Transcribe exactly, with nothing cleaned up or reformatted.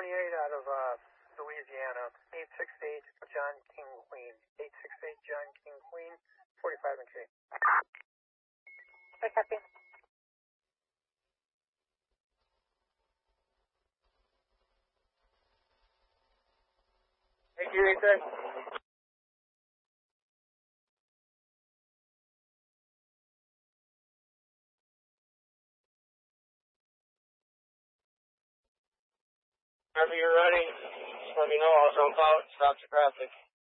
twenty-eight out of uh, Louisiana, eight six eight John King Queen, eight six eight John King Queen, forty-five and K. I copy. Thank you, Ethan. Whenever you're ready, just let me know. I'll jump out, stop the traffic.